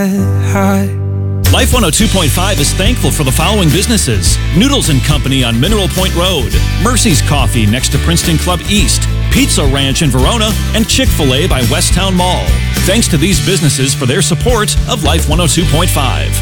high. Life 102.5 is thankful for the following businesses: Noodles & Company on Mineral Point Road, Mercy's Coffee next to Princeton Club East, Pizza Ranch in Verona, and Chick-fil-A by Westtown Mall. Thanks to these businesses for their support of Life 102.5.